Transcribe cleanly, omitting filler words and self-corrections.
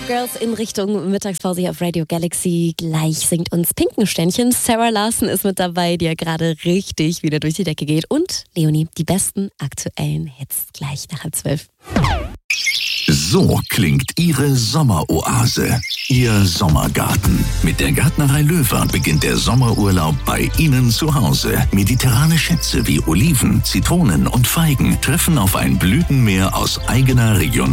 Girls in Richtung Mittagspause hier auf Radio Galaxy. Gleich singt uns Pinkensternchen. Sarah Larson ist mit dabei, die ja gerade richtig wieder durch die Decke geht. Und Leonie, die besten aktuellen Hits gleich nach 11:30. So klingt Ihre Sommeroase, Ihr Sommergarten. Mit der Gärtnerei Löwer beginnt der Sommerurlaub bei Ihnen zu Hause. Mediterrane Schätze wie Oliven, Zitronen und Feigen treffen auf ein Blütenmeer aus eigener Region.